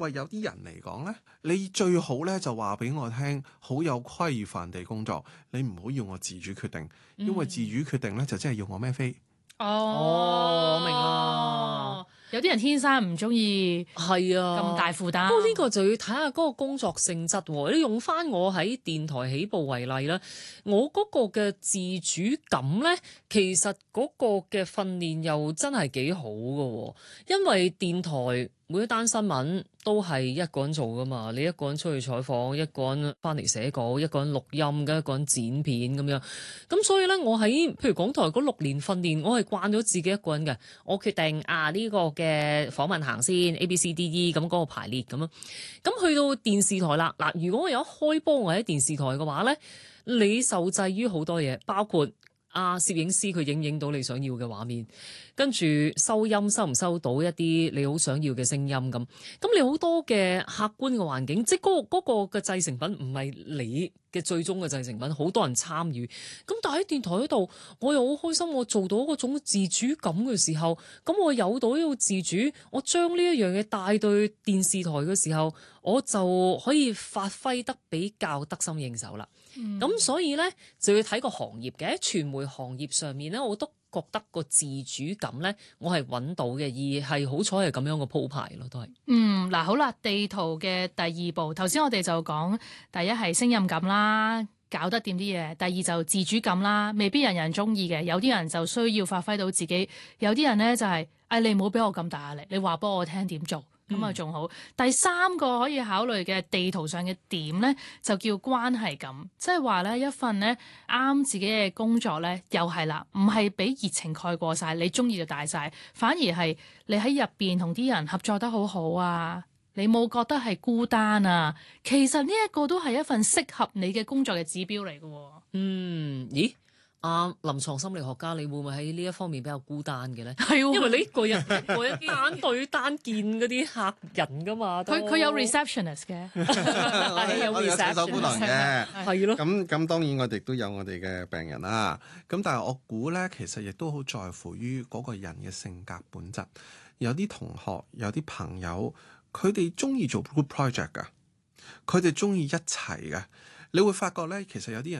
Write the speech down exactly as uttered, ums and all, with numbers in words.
喂，有啲人嚟講咧，你最好咧就話俾我聽，好有規範地工作，你唔好要我自主決定，因為自主決定咧就真係要我孭飛。 哦，我明啦。 有啲人天生唔中意係啊， 咁大負擔。 不過呢個就要睇下嗰個工作性質喎。你用翻我喺電台起步為例啦，我嗰個嘅自主感咧，其實嗰個嘅訓練又真係幾好㗎喎，因為電台每一單新聞都係一個人做噶嘛，你一個人出去採訪，一個人翻嚟寫稿，一個人錄音，跟一個人剪片咁樣。咁所以咧，我喺譬如港台嗰六年訓練，我係慣咗自己一個人嘅。我決定啊呢個嘅訪問行先 A B C D E 咁嗰個排列咁樣。咁去到電視台啦，嗱，如果我有一開波我喺電視台嘅話咧，你受制於好多嘢，包括啊攝影師佢影影到你想要嘅畫面，跟住收音收唔收到一啲你好想要嘅聲音咁，咁你好多嘅客觀嘅環境，即係嗰個嗰個嘅製成品唔係你嘅最終嘅製成品，好多人參與。咁但係喺電台嗰度，我又好開心，我做到嗰種自主感嘅時候，咁我有到呢個自主，我將呢一樣嘢帶到電視台嘅時候，我就可以發揮得比較得心應手啦。咁、嗯、所以咧就要睇個行業嘅，喺傳媒行業上面咧，我都覺得個自主感咧，我係揾到嘅，而係好彩係咁樣嘅鋪排咯，都係。 嗯，嗱好啦，地圖嘅第二步，頭先我哋就講第一係勝任感啦，搞得掂啲嘢；第二就自主感啦，未必人人中意嘅，有啲人就需要發揮到自己，有啲人咧就係、是，哎你唔好俾我咁大壓力，你話俾我聽點做。咁啊仲好。第三個可以考慮嘅地圖上嘅點咧，就叫關係感，即係話咧一份咧啱自己嘅工作咧，又係啦，唔係俾熱情蓋過晒，你中意就大晒，反而係你喺入邊同啲人合作得好好啊，你冇覺得係孤單啊，其實呢一個都係一份適合你嘅工作嘅指標嚟嘅。 嗯，咦？啊，臨床心理學家，你會唔會喺呢一方面比較孤單嘅咧？ 係喎， 因為你一個人一個人單對單見嗰啲客人噶嘛， 佢佢有 receptionist 嘅， 係有我哋有洗手姑娘嘅， 係咯。 咁咁當然我哋都有我哋嘅病人啦。咁但係我估咧，其實亦都好在乎於嗰個人嘅性格本質。有啲同學，有啲朋友，佢哋中意做 group project 噶，佢哋中意一齊噶。你會發覺咧，其實有啲